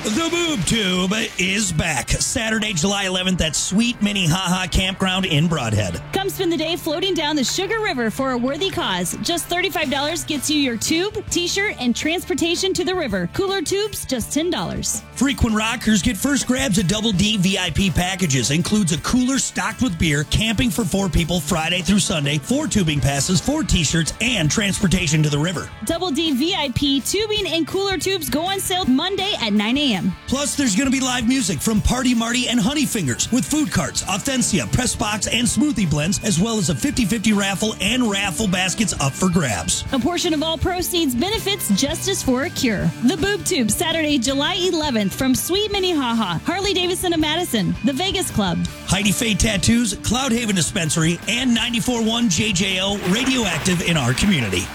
The Boob Tube is back. Saturday, July 11th at Sweet Minnehaha Campground in Broadhead. Come spend the day floating down the Sugar River for a worthy cause. Just $35 gets you your tube, t-shirt, and transportation to the river. Cooler tubes, just $10. Frequent rockers get first grabs at Double D VIP packages. Includes a cooler stocked with beer, camping for 4 people Friday through Sunday, 4 tubing passes, 4 t-shirts, and transportation to the river. Double D VIP tubing and cooler tubes go on sale Monday at 9 a.m. Plus, there's going to be live music from Party Marty and Honey Fingers with food carts, Authentia, press box, and smoothie blends, as well as a 50-50 raffle and raffle baskets up for grabs. A portion of all proceeds benefits Justice for a Cure. The Boob Tube, Saturday, July 11th from Sweet Minnehaha, Harley Davidson of Madison, the Vegas Club, Heidi Faye Tattoos, Cloud Haven Dispensary, and 94.1 JJO Radioactive in our community.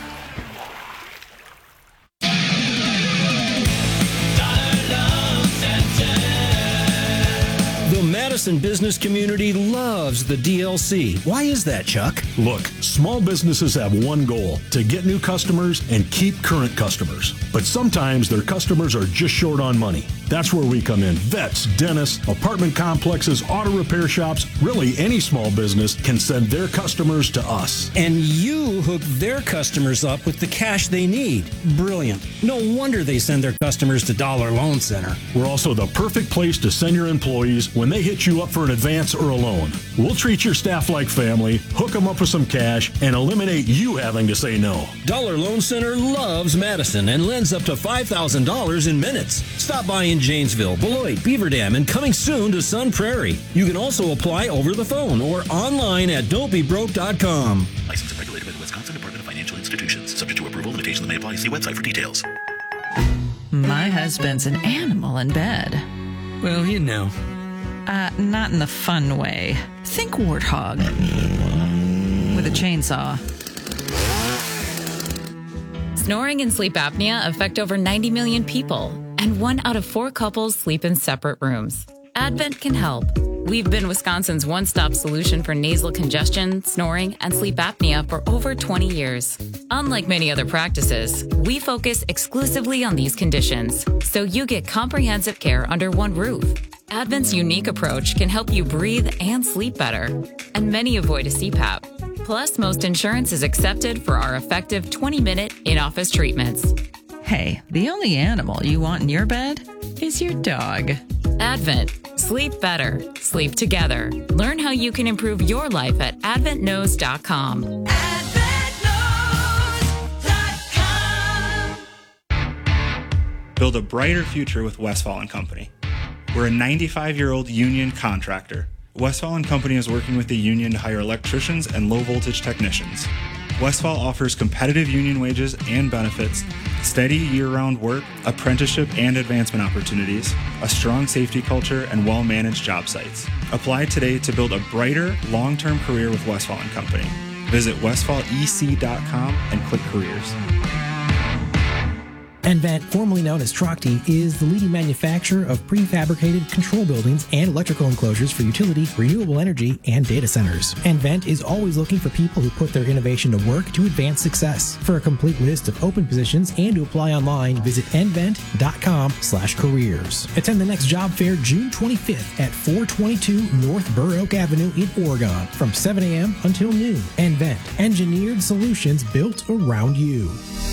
The Madison business community loves the DLC. Why is that, Chuck? Look, small businesses have one goal: to get new customers and keep current customers. But sometimes their customers are just short on money. That's where we come in. Vets, dentists, apartment complexes, auto repair shops, really any small business can send their customers to us. And you hook their customers up with the cash they need. Brilliant. No wonder they send their customers to Dollar Loan Center. We're also the perfect place to send your employees when they hit you up for an advance or a loan. We'll treat your staff like family, hook them up with some cash, and eliminate you having to say no. Dollar Loan Center loves Madison and lends up to $5,000 in minutes. Stop by in Janesville, Beloit, Beaver Dam, and coming soon to Sun Prairie. You can also apply over the phone or online at don'tbebroke.com. Licensed and regulated by the Wisconsin Department of Financial Institutions. Subject to approval, limitations may apply. See website for details. My husband's an animal in bed. Well, you know. Not in the fun way. Think warthog. With a chainsaw. Snoring and sleep apnea affect over 90 million people, and 1 out of 4 couples sleep in separate rooms. Advent can help. We've been Wisconsin's one-stop solution for nasal congestion, snoring, and sleep apnea for over 20 years. Unlike many other practices, we focus exclusively on these conditions, so you get comprehensive care under one roof. Advent's unique approach can help you breathe and sleep better, and many avoid a CPAP. Plus, most insurance is accepted for our effective 20-minute in-office treatments. Hey, the only animal you want in your bed is your dog. Advent. Sleep better. Sleep together. Learn how you can improve your life at adventknows.com. Build a brighter future with Westfall & Company. We're a 95-year-old union contractor. Westfall & Company is working with the union to hire electricians and low-voltage technicians. Westfall offers competitive union wages and benefits, steady year-round work, apprenticeship and advancement opportunities, a strong safety culture, and well-managed job sites. Apply today to build a brighter, long-term career with Westfall & Company. Visit westfallec.com and click Careers. nVent, formerly known as Trachte, is the leading manufacturer of prefabricated control buildings and electrical enclosures for utility, renewable energy, and data centers. nVent is always looking for people who put their innovation to work to advance success. For a complete list of open positions and to apply online, visit nvent.com/careers. Attend the next job fair June 25th at 422 North Burr Oak Avenue in Oregon from 7 a.m. until noon. nVent, engineered solutions built around you.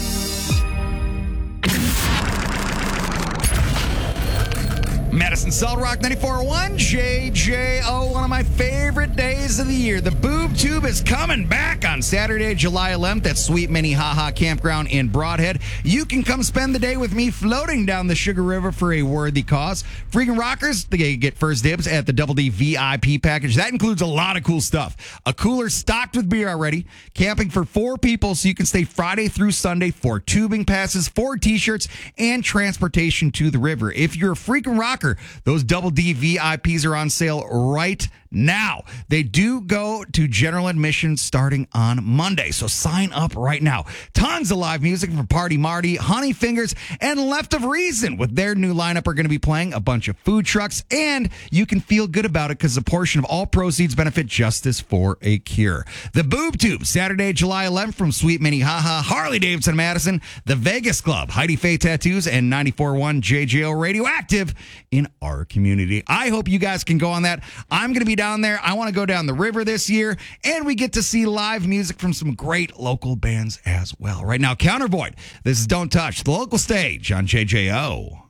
Madison Solid Rock 94.1 JJO, one of my favorite days of the year. The Boob Tube is coming back on Saturday, July 11th at Sweet Minnehaha Campground in Broadhead. You can come spend the day with me floating down the Sugar River for a worthy cause. Freaking Rockers, they get first dibs at the Double D VIP package. That includes a lot of cool stuff. A cooler stocked with beer already, camping for 4 people so you can stay Friday through Sunday, 4 tubing passes, 4 t-shirts, and transportation to the river. If you're a freaking rocker, those Double D VIPs are on sale right now. They do go to general admission starting on Monday, so sign up right now. Tons of live music from Party Marty, Honey Fingers, and Left of Reason with their new lineup are going to be playing a bunch of food trucks, and you can feel good about it because a portion of all proceeds benefit Justice for a Cure. The Boob Tube, Saturday, July 11th from Sweet Minnehaha, Harley Davidson Madison, the Vegas Club, Heidi Faye Tattoos, and 94.1 JJO Radioactive in our community. I hope you guys can go on that. I'm going to be down there. I want to go down the river this year, and we get to see live music from some great local bands as well. Right now, Countervoid. This is Don't Touch, the local stage on JJO.